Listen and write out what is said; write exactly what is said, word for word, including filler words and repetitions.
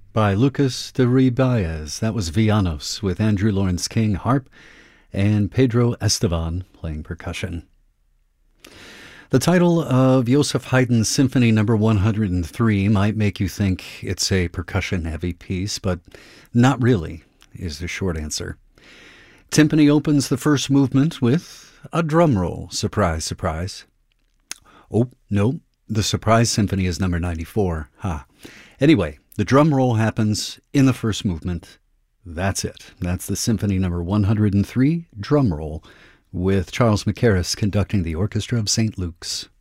by Lucas de Ribaez. That was Villanos with Andrew Lawrence King harp and Pedro Estevan playing percussion. The title of Joseph Haydn's Symphony Number one hundred three might make you think it's a percussion-heavy piece, but not really, is the short answer. Timpani opens the first movement with a drum roll. Surprise, surprise. Oh, no, the surprise symphony is number ninety-four. Ha. Anyway, the drum roll happens in the first movement. That's it. That's the Symphony Number one hundred three drum roll, with Charles Mackerras conducting the Orchestra of Saint Luke's.